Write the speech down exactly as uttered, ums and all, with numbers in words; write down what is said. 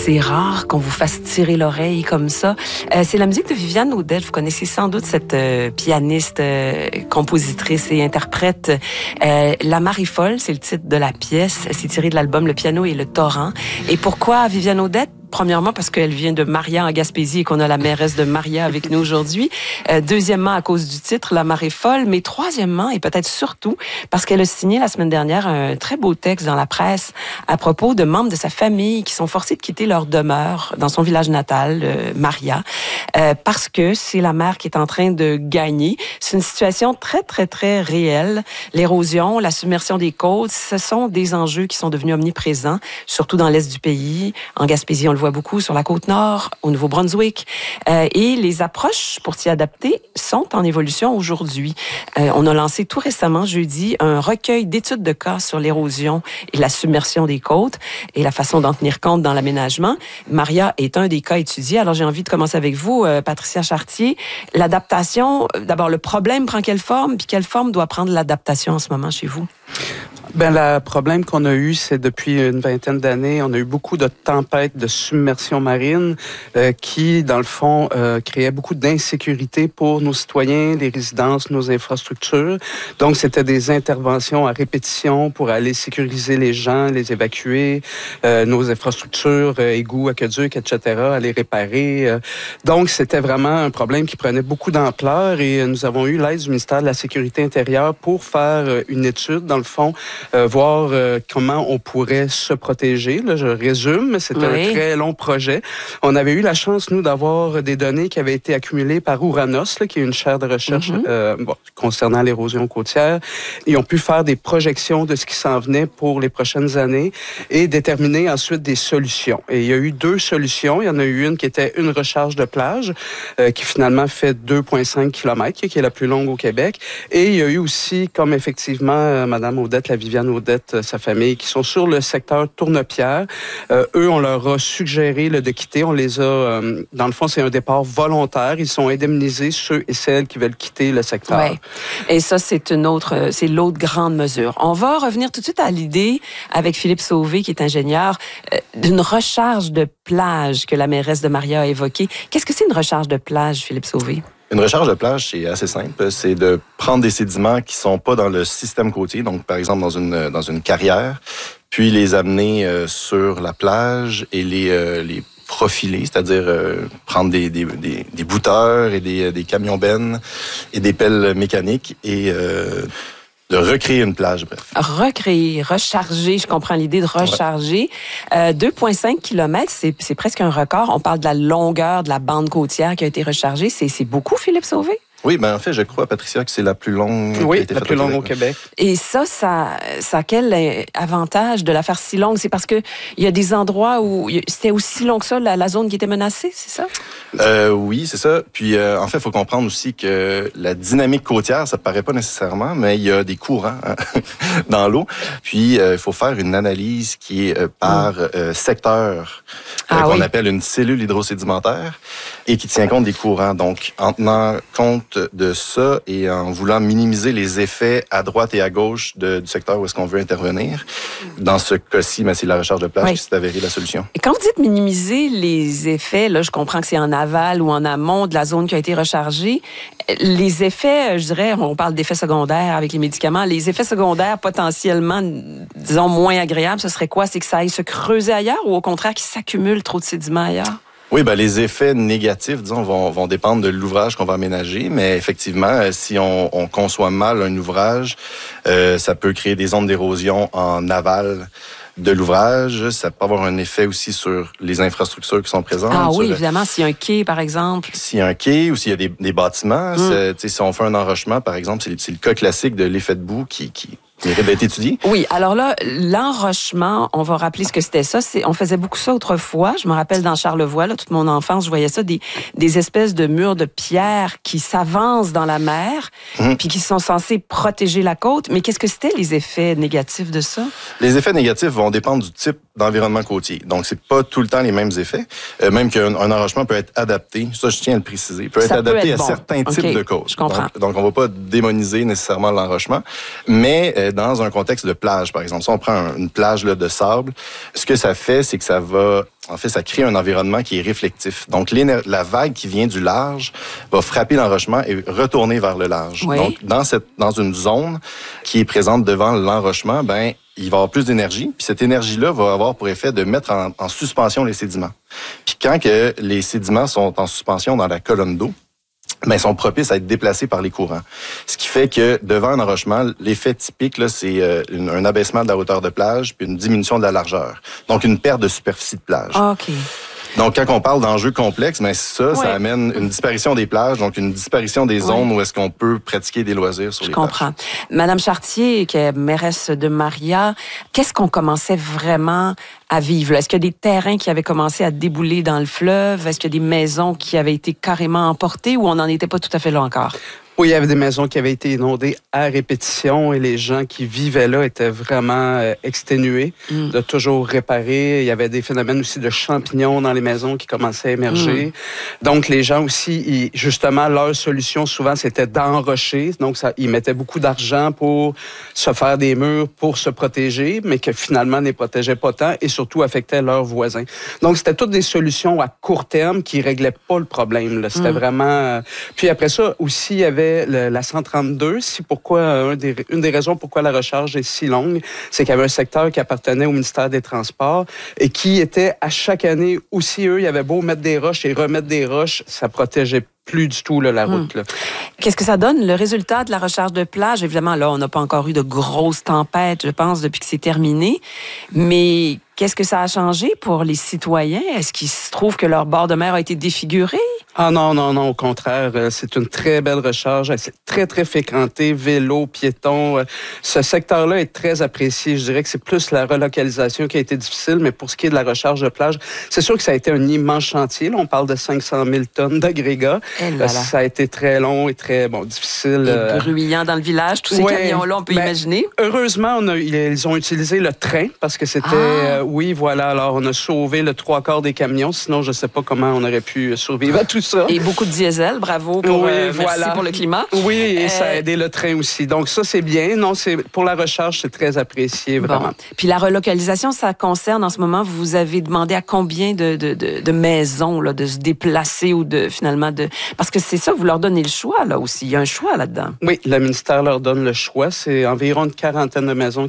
C'est rare qu'on vous fasse tirer l'oreille comme ça. Euh, c'est la musique de Viviane Audette. Vous connaissez sans doute cette euh, pianiste, euh, compositrice et interprète. Euh, La Marée folle, c'est le titre de la pièce. C'est tiré de l'album Le piano et le torrent. Et pourquoi Viviane Audette? Premièrement, parce qu'elle vient de Maria en Gaspésie et qu'on a la mairesse de Maria avec nous aujourd'hui. Euh, deuxièmement, à cause du titre, La Marée folle. Mais troisièmement, et peut-être surtout, parce qu'elle a signé la semaine dernière un très beau texte dans la presse à propos de membres de sa famille qui sont forcés de quitter leur demeure dans son village natal, euh, Maria, euh, parce que c'est la mer qui est en train de gagner. C'est une situation très, très, très réelle. L'érosion, la submersion des côtes, ce sont des enjeux qui sont devenus omniprésents, surtout dans l'est du pays. En Gaspésie, on le voit beaucoup sur la côte nord, au Nouveau-Brunswick. Euh, et les approches pour s'y adapter sont en évolution aujourd'hui. Euh, on a lancé tout récemment, jeudi, un recueil d'études de cas sur l'érosion et la submersion des côtes et la façon d'en tenir compte dans l'aménagement. Maria est un des cas étudiés. Alors, j'ai envie de commencer avec vous, euh, Patricia Chartier. L'adaptation, d'abord, le problème prend quelle forme, puis quelle forme doit prendre l'adaptation en ce moment chez vous? Ben, le problème qu'on a eu, c'est depuis une vingtaine d'années, on a eu beaucoup de tempêtes de submersion marine euh, qui, dans le fond, euh, créaient beaucoup d'insécurité pour nos citoyens, les résidences, nos infrastructures. Donc, c'était des interventions à répétition pour aller sécuriser les gens, les évacuer, euh, nos infrastructures, euh, égouts, aqueducs, et cetera, à les réparer. Euh. Donc, c'était vraiment un problème qui prenait beaucoup d'ampleur et euh, nous avons eu l'aide du ministère de la Sécurité intérieure pour faire euh, une étude, dans le fond, Euh, voir euh, comment on pourrait se protéger. Là, je résume, mais c'était oui. un très long projet. On avait eu la chance, nous, d'avoir des données qui avaient été accumulées par Ouranos, là, qui est une chaire de recherche mm-hmm. euh, bon, concernant l'érosion côtière. Ils ont pu faire des projections de ce qui s'en venait pour les prochaines années et déterminer ensuite des solutions. Et il y a eu deux solutions. Il y en a eu une qui était une recharge de plage, euh, qui finalement fait deux virgule cinq kilomètres, qui est la plus longue au Québec. Et il y a eu aussi, comme effectivement, euh, Mme Audette, la Viviane Audette, sa famille, qui sont sur le secteur Tournepierre. Euh, eux, on leur a suggéré là, de quitter. On les a... Euh, dans le fond, c'est un départ volontaire. Ils sont indemnisés, ceux et celles qui veulent quitter le secteur. Ouais. Et ça, c'est une autre... C'est l'autre grande mesure. On va revenir tout de suite à l'idée, avec Philippe Sauvé, qui est ingénieur, euh, d'une recharge de plage que la mairesse de Maria a évoquée. Qu'est-ce que c'est une recharge de plage, Philippe Sauvé? Une recharge de plage, c'est assez simple. C'est de prendre des sédiments qui sont pas dans le système côtier, donc par exemple dans une dans une carrière, puis les amener euh, sur la plage et les euh, les profiler, c'est-à-dire euh, prendre des, des, des, des bouteurs et des, des camions-bennes et des pelles mécaniques et euh, de recréer une plage, bref. Recréer, recharger, je comprends l'idée de recharger. Ouais. Euh, deux virgule cinq kilomètres, c'est, c'est presque un record. On parle de la longueur de la bande côtière qui a été rechargée. C'est, c'est beaucoup, Philippe Sauvé? Oui, ben en fait, je crois, Patricia, que c'est la plus longue. Oui, qui a été la plus longue au Québec. Et ça, ça, ça a quel avantage de la faire si longue? C'est parce que il y a des endroits où c'était aussi long que ça, la, la zone qui était menacée, c'est ça? Euh, oui, c'est ça. Puis, euh, en fait, il faut comprendre aussi que la dynamique côtière, ça paraît pas nécessairement, mais il y a des courants hein, dans l'eau. Puis, il euh, faut faire une analyse qui est euh, par euh, secteur, euh, ah, qu'on oui. appelle une cellule hydrosédimentaire, et qui tient compte des courants. Donc, en tenant compte de ça et en voulant minimiser les effets à droite et à gauche de, du secteur où est-ce qu'on veut intervenir. Dans ce cas-ci, ben, c'est la recharge de plage oui. qui s'est avérée la solution. Et quand vous dites minimiser les effets, là, je comprends que c'est en aval ou en amont de la zone qui a été rechargée. Les effets, je dirais, on parle d'effets secondaires avec les médicaments, les effets secondaires potentiellement, disons, moins agréables, ce serait quoi? C'est que ça aille se creuser ailleurs ou au contraire qu'il s'accumule trop de sédiments ailleurs? Oui, ben les effets négatifs, disons, vont, vont dépendre de l'ouvrage qu'on va aménager, mais effectivement, si on, on conçoit mal un ouvrage, euh, ça peut créer des zones d'érosion en aval de l'ouvrage. Ça peut avoir un effet aussi sur les infrastructures qui sont présentes. Ah oui, sur, évidemment, s'il y a un quai, par exemple. S'il y a un quai ou s'il y a des, des bâtiments, mm. si on fait un enrochement, par exemple, c'est, c'est le cas classique de l'effet de boue qui... qui mérite d'être étudié. Oui, alors là, l'enrochement, on va rappeler ce que c'était ça. C'est, on faisait beaucoup ça autrefois. Je me rappelle dans Charlevoix, là, toute mon enfance, je voyais ça, des, des espèces de murs de pierre qui s'avancent dans la mer, mmh. puis qui sont censés protéger la côte. Mais qu'est-ce que c'était les effets négatifs de ça? Les effets négatifs vont dépendre du type d'environnement côtier. Donc, c'est pas tout le temps les mêmes effets. Euh, même qu'un un enrochement peut être adapté, ça, je tiens à le préciser, peut être ça adapté peut être à bon. certains types okay. de côtes. Je comprends. Donc, donc, on va pas démoniser nécessairement l'enrochement, mais euh, ben, dans un contexte de plage, par exemple, si on prend un, une plage là, de sable, ce que ça fait, c'est que ça va... En fait, ça crée un environnement qui est réflectif. Donc, la vague qui vient du large va frapper l'enrochement et retourner vers le large. Oui. Donc, dans, cette, dans une zone qui est présente devant l'enrochement, ben, il va y avoir plus d'énergie. Puis cette énergie-là va avoir pour effet de mettre en, en suspension les sédiments. Puis quand que les sédiments sont en suspension dans la colonne d'eau, ben, ils sont propices à être déplacés par les courants. Ce qui fait que devant un enrochement, l'effet typique, là, c'est euh, une, un abaissement de la hauteur de plage puis une diminution de la largeur. Donc, une perte de superficie de plage. OK. Donc, quand on parle d'enjeux complexes, ben ça, ouais. ça amène une disparition des plages, donc une disparition des zones ouais. où est-ce qu'on peut pratiquer des loisirs sur Je les comprends. plages. Madame Chartier, qui est mairesse de Maria, qu'est-ce qu'on commençait vraiment à vivre? Est-ce qu'il y a des terrains qui avaient commencé à débouler dans le fleuve? Est-ce qu'il y a des maisons qui avaient été carrément emportées ou on n'en était pas tout à fait là encore? Oui, il y avait des maisons qui avaient été inondées à répétition et les gens qui vivaient là étaient vraiment euh, exténués mm. de toujours réparer. Il y avait des phénomènes aussi de champignons dans les maisons qui commençaient à émerger. Mm. Donc, les gens aussi, ils, justement, leur solution, souvent, c'était d'enrocher. Donc, ça, ils mettaient beaucoup d'argent pour se faire des murs, pour se protéger, mais que finalement, ne les protégeaient pas tant et surtout affectaient leurs voisins. Donc, c'était toutes des solutions à court terme qui réglaient pas le problème. Là. C'était mm. vraiment... Euh... Puis après ça, aussi, il y avait Le, la cent trente-deux, si pourquoi un des, une des raisons pourquoi la recharge est si longue, c'est qu'il y avait un secteur qui appartenait au ministère des Transports et qui était à chaque année aussi eux, il y avait beau mettre des roches et remettre des roches, ça protégeait plus du tout là, la route. Là. Qu'est-ce que ça donne, le résultat de la recharge de plage? Évidemment, là, on n'a pas encore eu de grosses tempêtes, je pense, depuis que c'est terminé. Mais qu'est-ce que ça a changé pour les citoyens? Est-ce qu'ils se trouvent que leur bord de mer a été défiguré? Ah non, non, non, au contraire, c'est une très belle recharge. C'est très, très fréquenté, vélo, piétons. Ce secteur-là est très apprécié. Je dirais que c'est plus la relocalisation qui a été difficile, mais pour ce qui est de la recharge de plage, c'est sûr que ça a été un immense chantier. Là, on parle de cinq cent mille tonnes d'agrégats. Là ça a été très long et très bon, difficile. Et bruyant dans le village, tous ces ouais, camions-là, on peut ben, imaginer. Heureusement, on a, ils ont utilisé le train parce que c'était... Ah. Euh, oui, voilà, alors on a sauvé le trois quarts des camions. Sinon, je ne sais pas comment on aurait pu survivre à tout ça. Et beaucoup de diesel, bravo pour, oui, euh, voilà. Merci pour le climat. Oui, et euh... ça a aidé le train aussi. Donc ça, c'est bien. Non, c'est pour la recharge, c'est très apprécié, vraiment. Bon. Puis la relocalisation, ça concerne en ce moment, vous avez demandé à combien de, de, de, de maisons là, de se déplacer ou de finalement de... Parce que c'est ça, vous leur donnez le choix là aussi. Il y a un choix là-dedans. Oui, le ministère leur donne le choix. C'est environ une quarantaine de maisons